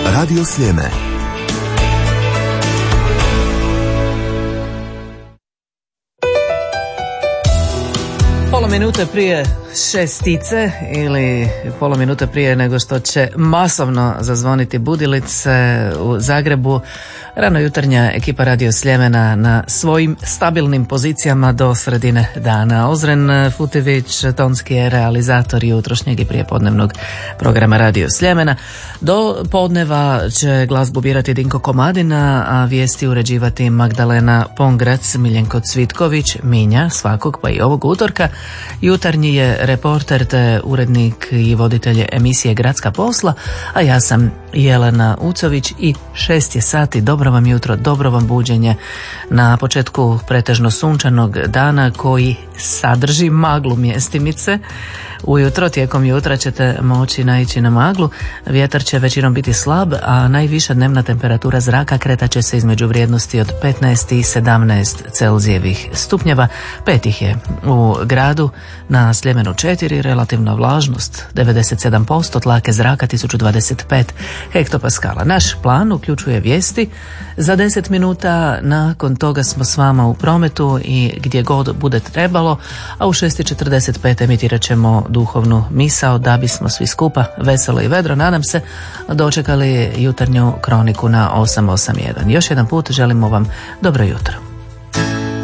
Radio Sljeme. Pola minute prije 6 ili pola minute prije nego što će masovno zazvoniti budilice u Zagrebu, rano jutarnja ekipa Radio Sljemena na svojim stabilnim pozicijama do sredine dana. Ozren Futivić, tonski je realizator jutrošnjeg i prijepodnevnog programa Radio Sljemena. Do podneva će glazbu birati Dinko Komadina, a vijesti uređivati Magdalena Pongrac, Miljenko Cvitković, Minja, svakog pa i ovog utorka. Jutarnji je reporter te urednik i voditelj emisije Gradska posla, a ja sam Jelena Ucović i 6 je sati. Dobro vam jutro, dobro vam buđenje na početku pretežno sunčanog dana koji sadrži maglu mjestimice. Ujutro, tijekom jutra ćete moći naići na maglu, vjetar će većinom biti slab, a najviša dnevna temperatura zraka kretat će se između vrijednosti od 15 i 17 Celzijevih stupnjeva. 5 ih je u gradu, na Sljemenu 4, relativna vlažnost 97%, tlake zraka 1025 hektopaskala. Naš plan uključuje vijesti. Za 10 minuta nakon toga smo s vama u prometu i gdje god bude trebalo, a u 6:45 emitirat ćemo duhovnu misao da bismo svi skupa veselo i vedro, nadam se, dočekali jutarnju kroniku na 881. Još jedan put želimo vam dobro jutro.